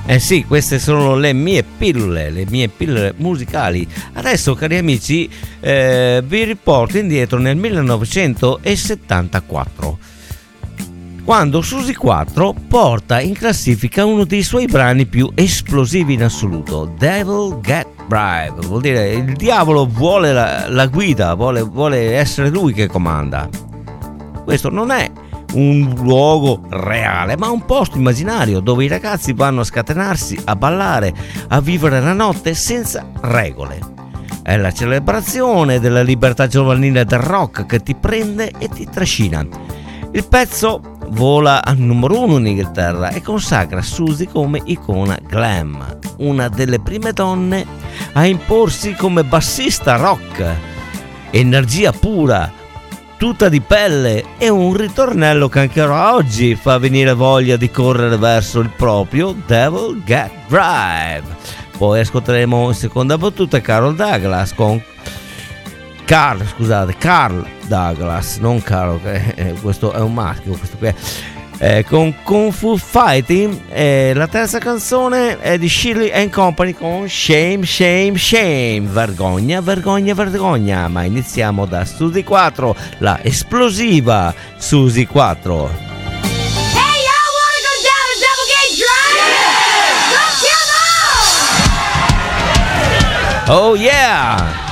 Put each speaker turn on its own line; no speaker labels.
Eh sì, queste sono le mie pillole musicali. Adesso, cari amici, vi riporto indietro nel 1974, quando Suzy 4 porta in classifica uno dei suoi brani più esplosivi in assoluto, Devil Get Bribe. Vuol dire il diavolo vuole la guida, vuole essere lui che comanda. Questo non è un luogo reale, ma un posto immaginario dove i ragazzi vanno a scatenarsi, a ballare, a vivere la notte senza regole. È la celebrazione della libertà giovanile del rock che ti prende e ti trascina. Il pezzo vola al numero 1 in Inghilterra e consacra Suzy come icona glam, una delle prime donne a imporsi come bassista rock. Energia pura, tutta di pelle, e un ritornello che ancora oggi fa venire voglia di correre verso il proprio Devil Get Drive. Poi ascolteremo in seconda battuta Carl Douglas, non Carl, questo è un maschio, questo qui con Kung Fu Fighting. La terza canzone è di Shirley and Company con Shame, Shame, Shame, vergogna, vergogna, vergogna. Ma iniziamo da Suzy 4, la esplosiva Suzy 4.
Hey, y'all wanna go down to Devil Gate Drive? Yeah! Come on!
Oh yeah!